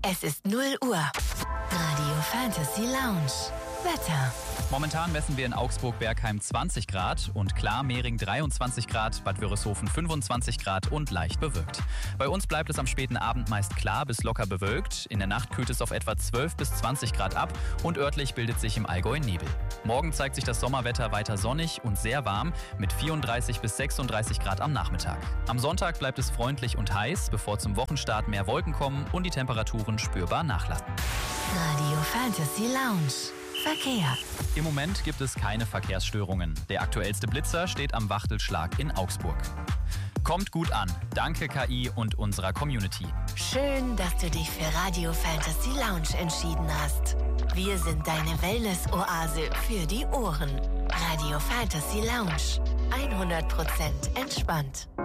Es ist 0 Uhr. Radio Fantasy Lounge. Wetter. Momentan messen wir in Augsburg-Bergheim 20 Grad und Klar-Mehring 23 Grad, Bad Wörishofen 25 Grad und leicht bewölkt. Bei uns bleibt es am späten Abend meist klar bis locker bewölkt. In der Nacht kühlt es auf etwa 12 bis 20 Grad ab und örtlich bildet sich im Allgäu Nebel. Morgen zeigt sich das Sommerwetter weiter sonnig und sehr warm mit 34 bis 36 Grad am Nachmittag. Am Sonntag bleibt es freundlich und heiß, bevor zum Wochenstart mehr Wolken kommen und die Temperaturen spürbar nachlassen. Radio Fantasy Lounge. Verkehr. Im Moment gibt es keine Verkehrsstörungen. Der aktuellste Blitzer steht am Wachtelschlag in Augsburg. Kommt gut an. Danke KI und unserer Community. Schön, dass du dich für Radio Fantasy Lounge entschieden hast. Wir sind deine Wellness-Oase für die Ohren. Radio Fantasy Lounge. 100% entspannt.